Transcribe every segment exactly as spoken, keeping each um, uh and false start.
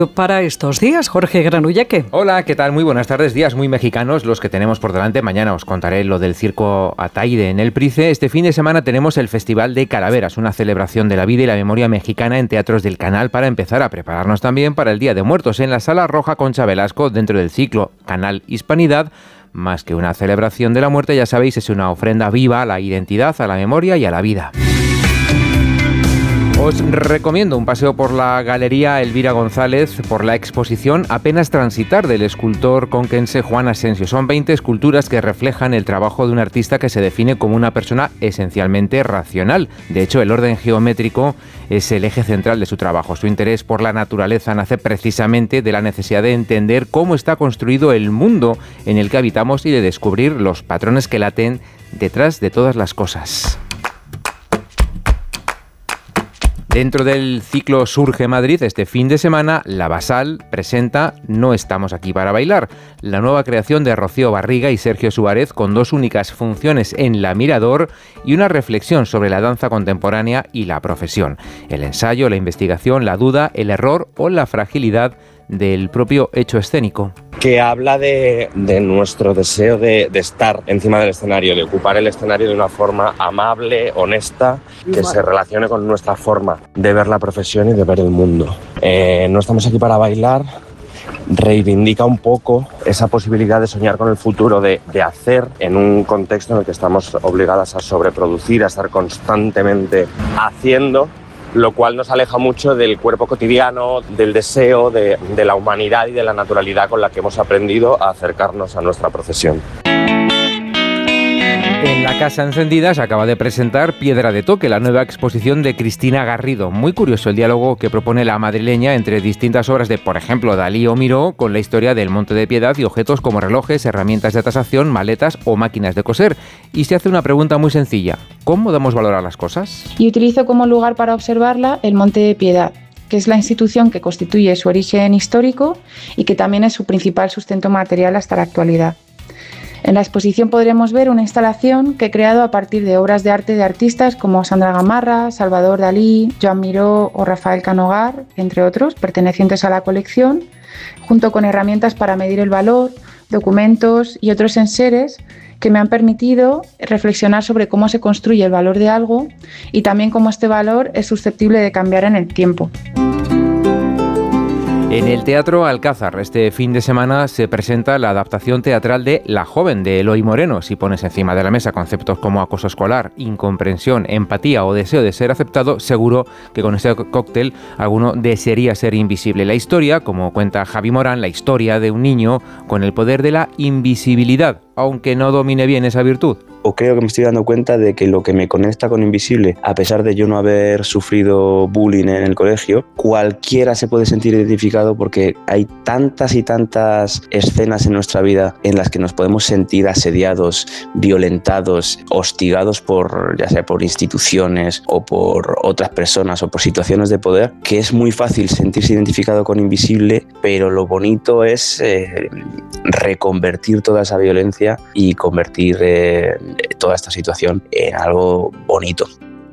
Para estos días, Jorge Granullaque. Hola, ¿qué tal? Muy buenas tardes, días muy mexicanos los que tenemos por delante. Mañana os contaré lo del circo Ataide en el Price. Este fin de semana tenemos el Festival de Calaveras, una celebración de la vida y la memoria mexicana en teatros del canal para empezar a prepararnos también para el Día de Muertos en la Sala Roja Concha Velasco dentro del ciclo Canal Hispanidad. Más que una celebración de la muerte, ya sabéis, es una ofrenda viva a la identidad, a la memoria y a la vida. Os recomiendo un paseo por la Galería Elvira González, por la exposición Apenas transitar del escultor conquense Juan Asensio. Son veinte esculturas que reflejan el trabajo de un artista que se define como una persona esencialmente racional. De hecho, el orden geométrico es el eje central de su trabajo. Su interés por la naturaleza nace precisamente de la necesidad de entender cómo está construido el mundo en el que habitamos y de descubrir los patrones que laten detrás de todas las cosas. Dentro del ciclo Surge Madrid, este fin de semana, La Basal presenta No estamos aquí para bailar, la nueva creación de Rocío Barriga y Sergio Suárez, con dos únicas funciones en La Mirador y una reflexión sobre la danza contemporánea y la profesión. El ensayo, la investigación, la duda, el error o la fragilidad del propio hecho escénico. Que habla de, de nuestro deseo de, de estar encima del escenario, de ocupar el escenario de una forma amable, honesta, que se relacione con nuestra forma de ver la profesión y de ver el mundo. Eh, no estamos aquí para bailar, reivindica un poco esa posibilidad de soñar con el futuro, de, de hacer en un contexto en el que estamos obligadas a sobreproducir, a estar constantemente haciendo, lo cual nos aleja mucho del cuerpo cotidiano, del deseo, de, de la humanidad y de la naturalidad con la que hemos aprendido a acercarnos a nuestra profesión. En la Casa Encendida se acaba de presentar Piedra de Toque, la nueva exposición de Cristina Garrido. Muy curioso el diálogo que propone la madrileña entre distintas obras de, por ejemplo, Dalí o Miró, con la historia del Monte de Piedad y objetos como relojes, herramientas de tasación, maletas o máquinas de coser. Y se hace una pregunta muy sencilla: ¿cómo damos valor a las cosas? Y utilizo como lugar para observarla el Monte de Piedad, que es la institución que constituye su origen histórico y que también es su principal sustento material hasta la actualidad. En la exposición podremos ver una instalación que he creado a partir de obras de arte de artistas como Sandra Gamarra, Salvador Dalí, Joan Miró o Rafael Canogar, entre otros, pertenecientes a la colección, junto con herramientas para medir el valor, documentos y otros enseres que me han permitido reflexionar sobre cómo se construye el valor de algo y también cómo este valor es susceptible de cambiar en el tiempo. En el Teatro Alcázar, este fin de semana, se presenta la adaptación teatral de La Joven, de Eloy Moreno. Si pones encima de la mesa conceptos como acoso escolar, incomprensión, empatía o deseo de ser aceptado, seguro que con este cóctel alguno desearía ser invisible. La historia, como cuenta Javi Morán, la historia de un niño con el poder de la invisibilidad, aunque no domine bien esa virtud. O creo que me estoy dando cuenta de que lo que me conecta con Invisible, a pesar de yo no haber sufrido bullying en el colegio, cualquiera se puede sentir identificado porque hay tantas y tantas escenas en nuestra vida en las que nos podemos sentir asediados, violentados, hostigados por, ya sea por instituciones o por otras personas o por situaciones de poder, que es muy fácil sentirse identificado con Invisible, pero lo bonito es eh, reconvertir toda esa violencia y convertir eh, toda esta situación en algo bonito.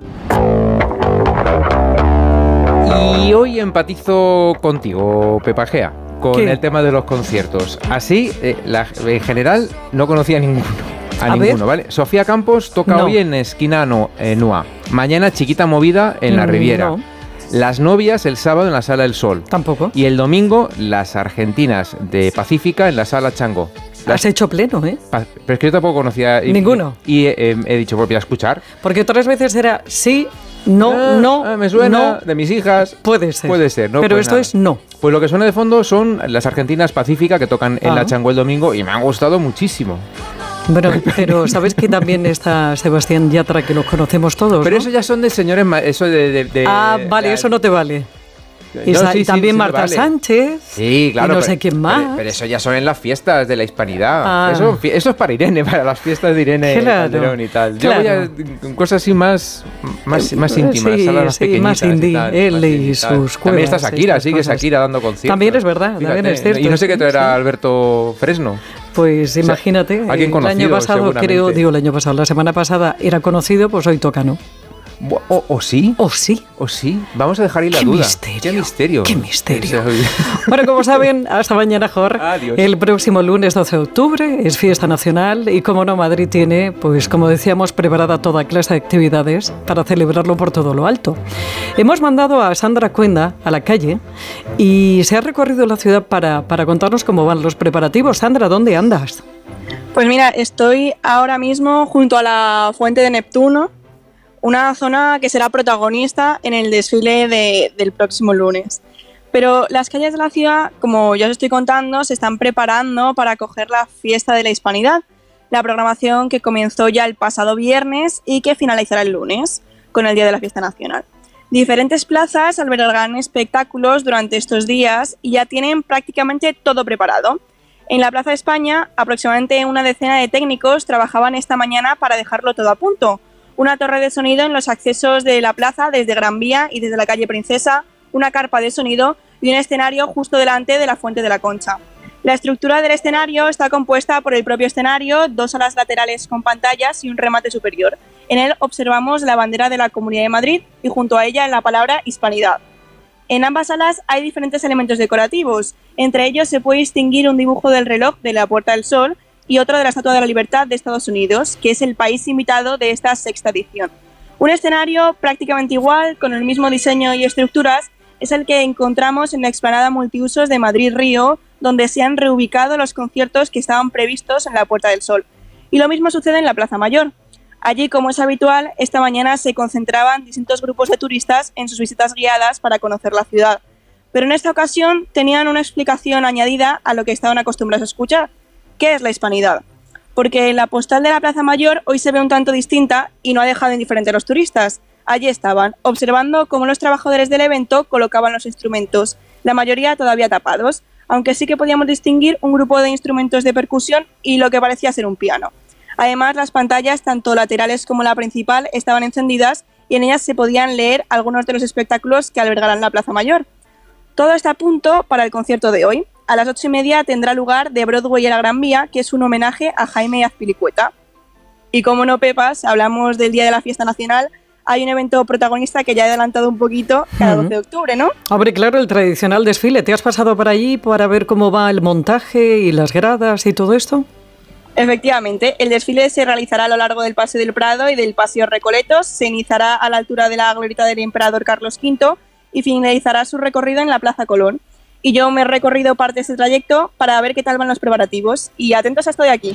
Y hoy empatizo contigo, Pepa Gea, con ¿Qué? El tema de los conciertos. Así, eh, la, en general, no conocía a ninguno. A, a ninguno, ver. ¿Vale? Sofía Campos toca no. hoy en Esquina no, eh, Nua. Mañana Chiquita Movida en la Riviera. No. Las Novias el sábado en la Sala del Sol. Tampoco. Y el domingo las Argentinas de Pacífica en la Sala Chango. Has hecho pleno, ¿eh? Pero es que yo tampoco conocía... Y, Ninguno. Y, y eh, he dicho, pues voy a escuchar. Porque otras veces era sí, no, ah, no, ah, me suena, no. de mis hijas. Puede ser. Puede ser, ¿no? Pero pues esto nada. es no. Pues lo que suena de fondo son las Argentinas Pacífica que tocan en ah. la Chango el domingo y me han gustado muchísimo. Bueno, pero ¿sabes que también está Sebastián Yatra, que los conocemos todos? Pero ¿no? eso ya son de señores... Eso de, de, de ah, vale, de, eso no te vale. Y, no, sí, y también sí, Marta vale. Sánchez. Sí, claro. Y no pero, sé quién más. Pero, pero eso ya son en las fiestas de la hispanidad. Ah. Eso, eso es para Irene, para las fiestas de Irene claro, Calderón y tal. Yo claro. voy a cosas así más, más, más íntimas, sí, salas sí, pequeñitas. Más indie, y tal, él más y sus cuevas. También está Shakira, sigue Shakira dando conciertos. También es verdad, Fíjate, también es cierto. Y no sé qué traerá sí. Alberto Fresno. Pues imagínate, o sea, alguien conocido, el año pasado, creo, digo el año pasado, la semana pasada era conocido, pues hoy toca, ¿no? ¿O, o sí? ¿O sí? ¿O sí? Vamos a dejar ahí la Qué duda. Misterio. ¡Qué misterio! ¡Qué misterio! Bueno, como saben, hasta mañana, Jorge. Adiós. El próximo lunes doce de octubre es fiesta nacional y, como no, Madrid tiene, pues como decíamos, preparada toda clase de actividades para celebrarlo por todo lo alto. Hemos mandado a Sandra Cuenda a la calle y se ha recorrido la ciudad para, para contarnos cómo van los preparativos. Sandra, ¿dónde andas? Pues mira, estoy ahora mismo junto a la Fuente de Neptuno, una zona que será protagonista en el desfile de, del próximo lunes. Pero las calles de la ciudad, como ya os estoy contando, se están preparando para acoger la Fiesta de la Hispanidad, la programación que comenzó ya el pasado viernes y que finalizará el lunes, con el Día de la Fiesta Nacional. Diferentes plazas albergarán espectáculos durante estos días y ya tienen prácticamente todo preparado. En la Plaza de España, aproximadamente una decena de técnicos trabajaban esta mañana para dejarlo todo a punto. Una torre de sonido en los accesos de la plaza desde Gran Vía y desde la calle Princesa, una carpa de sonido y un escenario justo delante de la Fuente de la Concha. La estructura del escenario está compuesta por el propio escenario, dos salas laterales con pantallas y un remate superior. En él observamos la bandera de la Comunidad de Madrid y junto a ella la palabra Hispanidad. En ambas salas hay diferentes elementos decorativos. Entre ellos se puede distinguir un dibujo del reloj de la Puerta del Sol y otro de la Estatua de la Libertad de Estados Unidos, que es el país invitado de esta sexta edición. Un escenario prácticamente igual, con el mismo diseño y estructuras, es el que encontramos en la explanada multiusos de Madrid-Río, donde se han reubicado los conciertos que estaban previstos en la Puerta del Sol. Y lo mismo sucede en la Plaza Mayor. Allí, como es habitual, esta mañana se concentraban distintos grupos de turistas en sus visitas guiadas para conocer la ciudad. Pero en esta ocasión tenían una explicación añadida a lo que estaban acostumbrados a escuchar. ¿Qué es la hispanidad? Porque la postal de la Plaza Mayor hoy se ve un tanto distinta y no ha dejado indiferente a los turistas. Allí estaban, observando cómo los trabajadores del evento colocaban los instrumentos, la mayoría todavía tapados, aunque sí que podíamos distinguir un grupo de instrumentos de percusión y lo que parecía ser un piano. Además, las pantallas, tanto laterales como la principal, estaban encendidas y en ellas se podían leer algunos de los espectáculos que albergarán la Plaza Mayor. Todo está a punto para el concierto de hoy. A las ocho y media tendrá lugar de Broadway a la Gran Vía, que es un homenaje a Jaime Azpilicueta. Y como no, Pepas, hablamos del Día de la Fiesta Nacional, hay un evento protagonista que ya he adelantado un poquito cada doce de octubre, ¿no? Hombre, claro, el tradicional desfile. ¿Te has pasado por allí para ver cómo va el montaje y las gradas y todo esto? Efectivamente, el desfile se realizará a lo largo del Paseo del Prado y del Paseo Recoletos, se iniciará a la altura de la glorieta del emperador Carlos quinto y finalizará su recorrido en la Plaza Colón. Y yo me he recorrido parte de ese trayecto para ver qué tal van los preparativos. Y atentos a esto de aquí.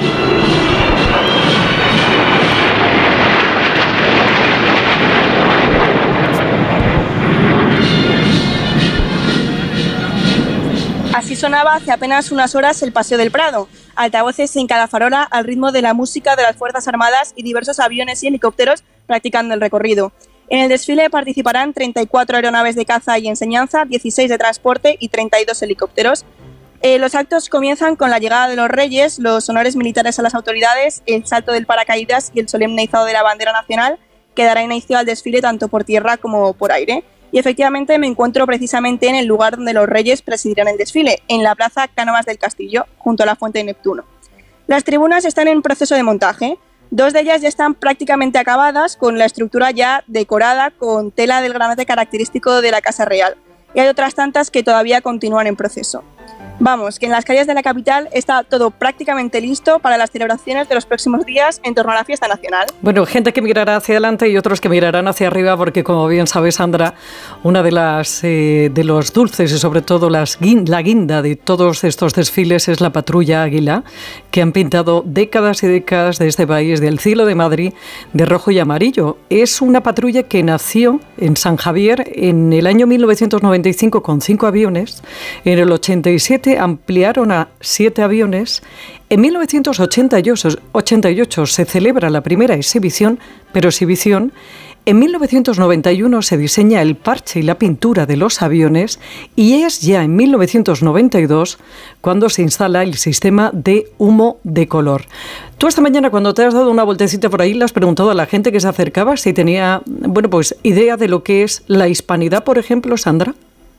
Así sonaba hace apenas unas horas el Paseo del Prado. Altavoces en cada farola al ritmo de la música de las Fuerzas Armadas y diversos aviones y helicópteros practicando el recorrido. En el desfile participarán treinta y cuatro aeronaves de caza y enseñanza, dieciséis de transporte y treinta y dos helicópteros. Eh, los actos comienzan con la llegada de los reyes, los honores militares a las autoridades, el salto del paracaídas y el solemne izado de la bandera nacional, que dará inicio al desfile tanto por tierra como por aire. Y efectivamente me encuentro precisamente en el lugar donde los reyes presidirán el desfile, en la Plaza Cánovas del Castillo, junto a la Fuente de Neptuno. Las tribunas están en proceso de montaje. Dos de ellas ya están prácticamente acabadas, con la estructura ya decorada con tela del granate característico de la Casa Real. Y hay otras tantas que todavía continúan en proceso. Vamos, que en las calles de la capital está todo prácticamente listo para las celebraciones de los próximos días en torno a la fiesta nacional. Bueno, gente que mirará hacia adelante y otros que mirarán hacia arriba, porque como bien sabe Sandra, una de las eh, de los dulces y sobre todo las, la guinda de todos estos desfiles es la patrulla Águila, que han pintado décadas y décadas de este país, del cielo de Madrid, de rojo y amarillo. Es una patrulla que nació en San Javier en el año mil novecientos noventa y cinco con cinco aviones, en el ochenta y siete ampliaron a siete aviones. En mil novecientos ochenta y ocho se celebra la primera exhibición, pero exhibición. En mil novecientos noventa y uno se diseña el parche y la pintura de los aviones y es ya en mil novecientos noventa y dos cuando se instala el sistema de humo de color. Tú esta mañana, cuando te has dado una vueltecita por ahí, le has preguntado a la gente que se acercaba si tenía, bueno, pues idea de lo que es la hispanidad, por ejemplo, Sandra.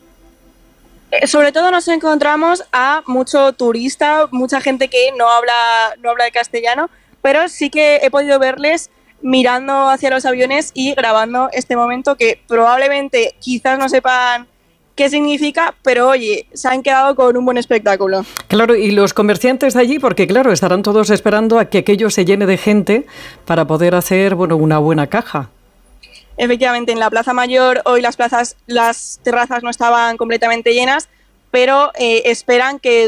Sobre todo nos encontramos a mucho turista, mucha gente que no habla, no habla de castellano, pero sí que he podido verles mirando hacia los aviones y grabando este momento que probablemente quizás no sepan qué significa, pero oye, se han quedado con un buen espectáculo. Claro, y los comerciantes de allí, porque claro, estarán todos esperando a que aquello se llene de gente para poder hacer, bueno, una buena caja. Efectivamente, en la Plaza Mayor hoy las plazas, las terrazas no estaban completamente llenas, pero eh, esperan que